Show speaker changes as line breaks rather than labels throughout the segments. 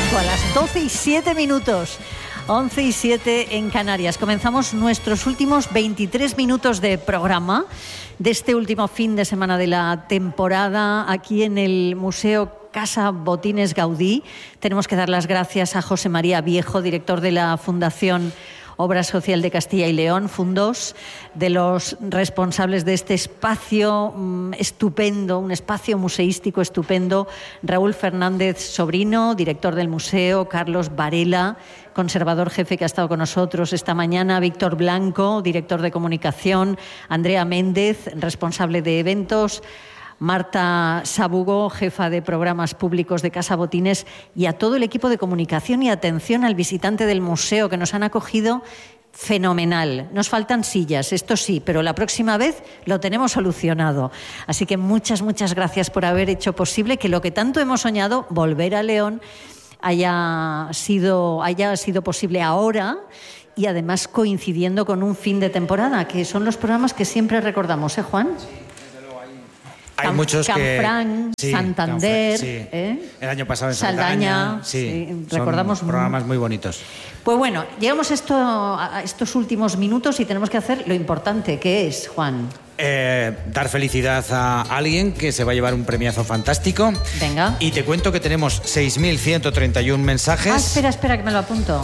5, a las 12:07. 11:07 en Canarias. Comenzamos nuestros últimos 23 minutos de programa de este último fin de semana de la temporada aquí en el Museo Casa Botines Gaudí. Tenemos que dar las gracias a José María Viejo, director de la Fundación Obra Social de Castilla y León, Fundos, de los responsables de este espacio estupendo, un espacio museístico estupendo, Raúl Fernández Sobrino, director del museo, Carlos Varela, conservador jefe que ha estado con nosotros esta mañana, Víctor Blanco, director de comunicación, Andrea Méndez, responsable de eventos, Marta Sabugo, jefa de programas públicos de Casa Botines, y a todo el equipo de comunicación y atención al visitante del museo que nos han acogido fenomenal. Nos faltan sillas, esto sí, pero la próxima vez lo tenemos solucionado. Así que muchas gracias por haber hecho posible que lo que tanto hemos soñado, volver a León, haya sido posible ahora, y además coincidiendo con un fin de temporada, que son los programas que siempre recordamos, ¿eh, Juan?
Hay muchos
Canfranc,
sí,
Santander,
sí. El año pasado en
Saldaña,
sí,
recordamos
son programas muy bonitos.
Pues bueno, llegamos a estos últimos minutos y tenemos que hacer lo importante, que es, Juan.
Dar felicidad a alguien que se va a llevar un premiazo fantástico.
Venga.
Y te cuento que tenemos 6.131 mensajes.
Espera, que me lo apunto.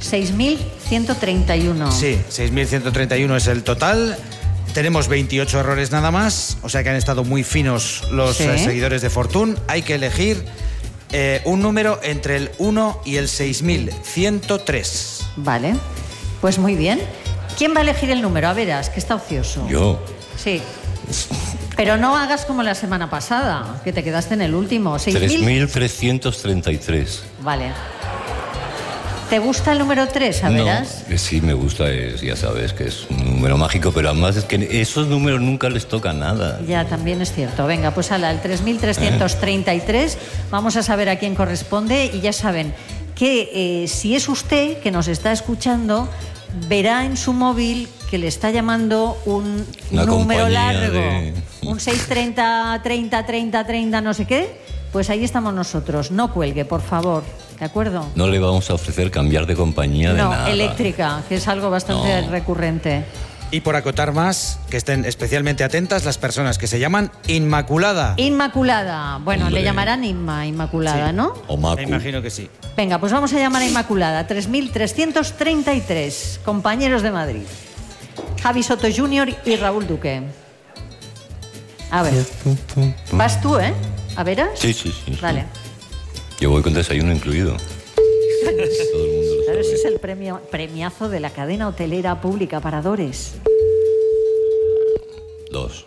6.131.
Sí, 6.131 es el total. Tenemos 28 errores nada más, o sea que han estado muy finos los seguidores de Fortune. Hay que elegir un número entre el 1 y el 6.103.
Vale, pues muy bien. ¿Quién va a elegir el número? A verás, que está ocioso.
Yo.
Sí. Pero no hagas como la semana pasada, que te quedaste en el último.
3.333.
Vale. ¿Te gusta el número 3, a verás?
No, sí me gusta, ya sabes que es un número mágico, pero además es que esos números nunca les toca nada.
Ya, también es cierto. Venga, pues ala, el 3.333. Vamos a saber a quién corresponde, y ya saben que si es usted que nos está escuchando, verá en su móvil que le está llamando un número largo, un 630, 30, 30, 30, no sé qué. Pues ahí estamos nosotros. No cuelgue, por favor. ¿De acuerdo?
No le vamos a ofrecer cambiar de compañía de nada.
No, eléctrica, que es algo bastante recurrente.
Y por acotar más, que estén especialmente atentas las personas que se llaman Inmaculada.
Inmaculada. Bueno,
Hombre.
le llamarán Inmaculada,
Sí.
¿no?
O Macu.
Me imagino que sí.
Venga, pues vamos a llamar a Inmaculada. 3.333, compañeros de Madrid. Javi Soto Jr. y Raúl Duque. A ver. Vas tú, ¿eh? ¿A veras?
Sí.
Vale.
Yo voy con desayuno incluido. Todo el mundo lo
Claro, ese
sabe.
es el premiazo de la cadena hotelera pública Paradores.
2.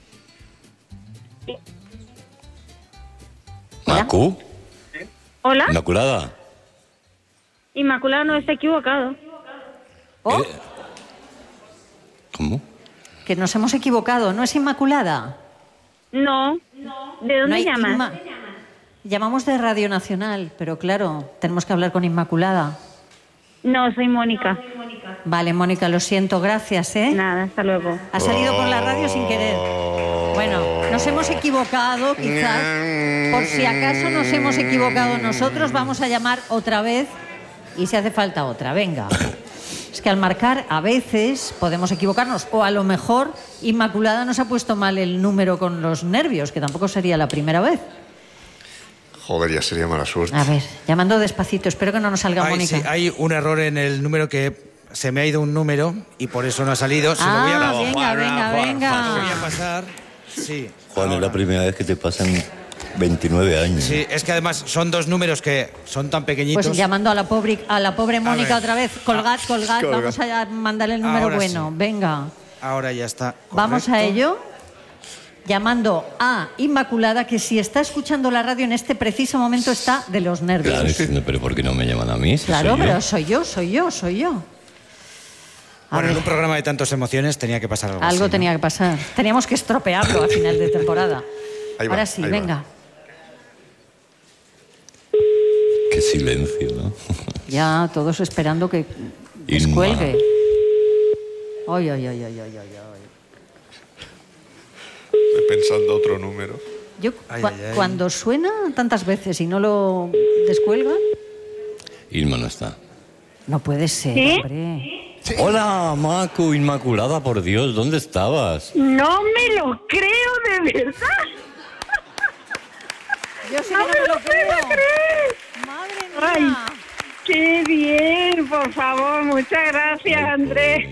Hola.
¿Macu?
Hola,
¿Inmaculada?
Inmaculada, no está equivocado.
Oh,
¿Cómo?
que nos hemos equivocado. ¿No es Inmaculada?
No, ¿de
No
dónde
hay
llamas?
Llamamos de Radio Nacional, pero claro, tenemos que hablar con Inmaculada.
No, soy Mónica.
Vale, Mónica, lo siento, gracias, ¿eh?
Nada, hasta luego.
Ha salido por la radio sin querer. Bueno, nos hemos equivocado, quizás. Por si acaso nos hemos equivocado nosotros, vamos a llamar otra vez y si hace falta otra. Venga. Es que al marcar a veces podemos equivocarnos, o a lo mejor Inmaculada nos ha puesto mal el número con los nervios, que tampoco sería la primera vez.
Joder, ya sería mala suerte.
A ver, llamando despacito, espero que no nos salga Mónica.
Sí, hay un error en el número, que se me ha ido un número y por eso no ha salido. Se lo voy a
venga.
voy a pasar. Sí.
Juan, es la primera vez que te pasan 29 años.
Sí, es que además son dos números que son tan pequeñitos.
Pues llamando a la pobre Mónica
ver.
otra vez. Colgad. Vamos a mandarle el número
Ahora
bueno.
sí.
Venga.
Ahora ya está.
Vamos a
correcto.
ello. Llamando a Inmaculada, que si está escuchando la radio en este preciso momento está de los nervios.
Claro, pero ¿por qué no me llaman a mí? Si
Claro,
soy yo.
pero soy yo. A
Bueno, en
ver,
un programa de tantas emociones tenía que pasar algo así,
algo
¿no?
tenía que pasar. Teníamos que estropearlo a final de temporada.
Ahí va,
Ahora sí,
ahí va.
venga.
Qué silencio, ¿no?
Ya, todos esperando que descuelgue. Ay.
Estoy pensando otro número.
Yo,
Ay.
cuando suena tantas veces y no lo descuelgan,
Ilma no está.
No puede ser,
¿Sí?
hombre.
Sí.
Hola, Macu, Inmaculada, por Dios, ¿dónde estabas?
No me lo creo, de verdad.
Yo sí que
No
no me lo creo.
puedo creer.
Madre mía.
Ay, qué bien, por favor, muchas gracias,
Ay,
Andrés.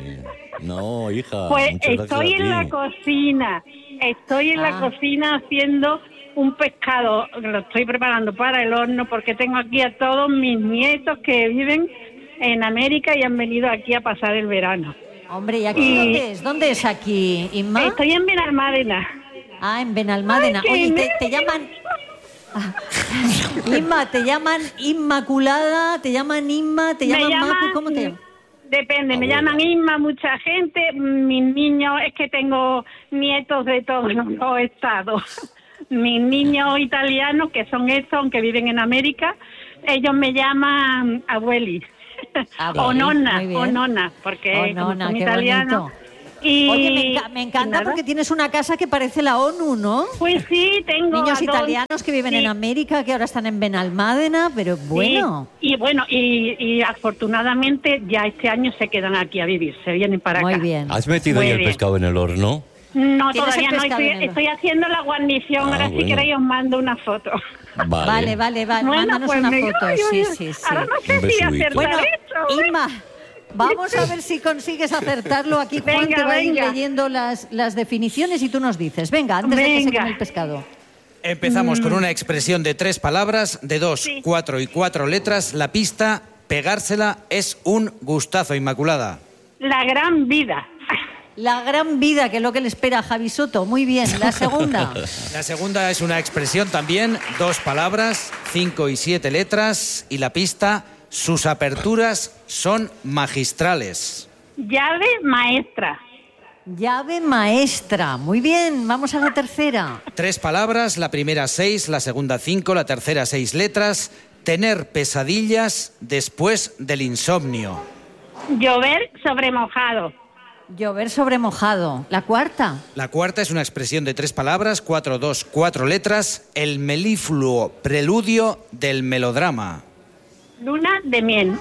No, hija.
Pues
muchas gracias
estoy
a
en la
ti.
cocina. Estoy en la cocina haciendo un pescado. Lo estoy preparando para el horno porque tengo aquí a todos mis nietos que viven en América y han venido aquí a pasar el verano.
Hombre, ¿y aquí dónde es? ¿Dónde es aquí, Inma?
Estoy en Benalmádena.
Ah, en Benalmádena.
Ay, qué
Oye, te
nervios.
llaman... Ah. Inma, ¿te llaman Inmaculada? ¿Te llaman Inma? ¿Te llaman Macu? ¿Cómo te llaman?
Depende, me
Abuela.
llaman Inma mucha gente. Mis niños, es que tengo nietos de todos los estados. Mis niños italianos, que son estos, aunque viven en América, ellos me llaman abueli.
Abueli, muy bien.
O nona, porque
Oh,
como
nona,
son
qué
italianos.
bonito.
Y,
Oye, me
y
encanta
nada.
porque tienes una casa que parece la ONU, ¿no?
Pues sí, tengo
Niños
a dos-
italianos que viven
sí.
en América, que ahora están en Benalmádena, pero bueno.
Sí, y bueno, y afortunadamente ya este año se quedan aquí a vivir, se vienen para
Muy
acá.
bien.
¿Has metido
Muy
ya el
bien.
pescado en el horno?
No,
¿Tienes
todavía
el
no,
pescado en el-
estoy haciendo la guarnición,
Ah,
ahora si
bueno.
queréis os mando una foto.
Vale, mándanos
pues
una
me-
foto.
ay,
Sí,
ay,
sí, sí.
Ahora no sé
Un
si
besudito.
acertar
Bueno,
esto. ¿eh?
Inma, vamos a ver si consigues acertarlo. Aquí Juan
Venga,
te va a ir
venga.
leyendo las definiciones y tú nos dices. Venga, antes de que se
Venga.
queme el pescado.
Empezamos con una expresión de 3 palabras, de 2,
Sí.
4 y 4 letras. La pista, pegársela es un gustazo, Inmaculada.
La gran vida.
La gran vida, que es lo que le espera a Javi Soto. Muy bien. La segunda.
La segunda es una expresión también, 2 palabras, 5 y 7 letras. Y la pista, sus aperturas son magistrales.
Llave maestra.
Llave maestra. Muy bien. Vamos a la tercera.
3 palabras, la primera 6, la segunda 5, la tercera 6 letras. Tener pesadillas después del insomnio.
Llover sobre mojado.
Llover sobre mojado. La cuarta.
La cuarta es una expresión de 3 palabras, 4, 2, 4 letras. El melifluo preludio del melodrama.
Luna de miel.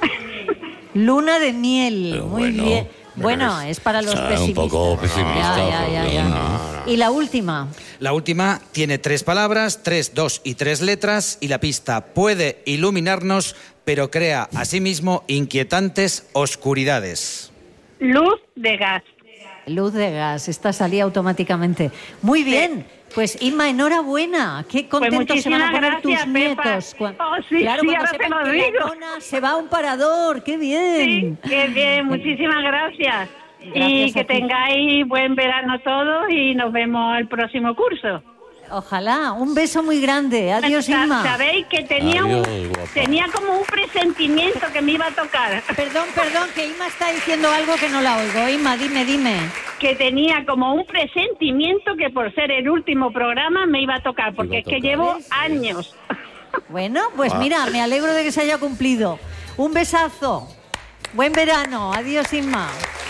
Luna de miel.
Pero
Muy
bueno,
bien. Bueno, es para los
un
pesimistas.
poco pesimista,
Ya. Y la última.
La última tiene 3 palabras, 3, 2 y 3 letras. Y la pista puede iluminarnos, pero crea asimismo inquietantes oscuridades.
Luz de gas.
Luz de gas. Esta salía automáticamente. Muy bien. Pues Inma, enhorabuena. Qué contentos se van a
muchísimas
poner tus
gracias, Pepa.
nietos.
Oh, sí,
claro,
sí,
cuando
ahora te
sepan
lo
que
digo.
la nona se va a un parador. ¡Qué
Sí,
bien!
qué bien, muchísimas gracias.
Gracias
Y
a
que
ti.
tengáis buen verano todos y nos vemos el próximo curso.
Ojalá. Un beso muy grande. Adiós, Inma.
Sabéis que
Adiós, guapa.
tenía como un presentimiento que me iba a tocar.
Perdón, que Inma está diciendo algo que no la oigo. Inma, dime.
Que tenía como un presentimiento que por ser el último programa me iba a tocar, porque es que llevo años.
Bueno, pues mira, me alegro de que se haya cumplido. Un besazo. Buen verano. Adiós, Inma.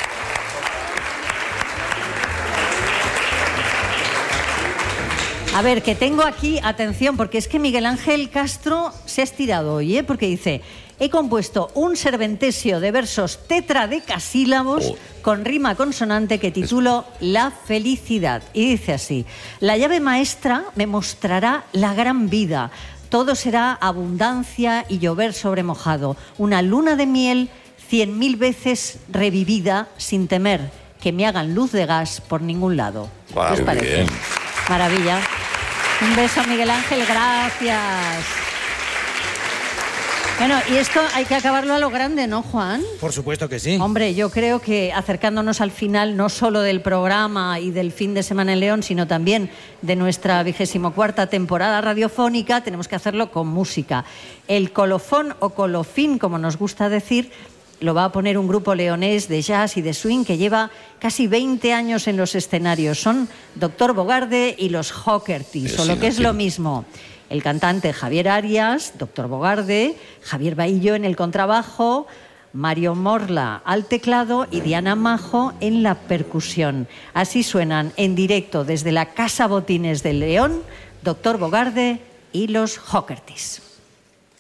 A ver, que tengo aquí, atención, porque es que Miguel Ángel Castro se ha estirado hoy, ¿eh? Porque dice, he compuesto un serventesio de versos tetradecasílabos con rima consonante que titulo La felicidad. Y dice así, la llave maestra me mostrará la gran vida. Todo será abundancia y llover sobre mojado. Una luna de miel 100.000 veces revivida sin temer que me hagan luz de gas por ningún lado. ¿Qué os
Qué
parece?
bien.
Maravilla. Un beso, Miguel Ángel, gracias. Bueno, y esto hay que acabarlo a lo grande, ¿no, Juan?
Por supuesto que sí.
Hombre, yo creo que acercándonos al final no solo del programa y del fin de semana en León, sino también de nuestra 24ª temporada radiofónica, tenemos que hacerlo con música. El colofón o colofín, como nos gusta decir, lo va a poner un grupo leonés de jazz y de swing que lleva casi 20 años en los escenarios. Son Doctor Bogarde y los Hockertys, o lo que es lo mismo. El cantante Javier Arias, Doctor Bogarde, Javier Bahillo en el contrabajo, Mario Morla al teclado y Diana Majo en la percusión. Así suenan en directo desde la Casa Botines de León, Doctor Bogarde y los Hockertys.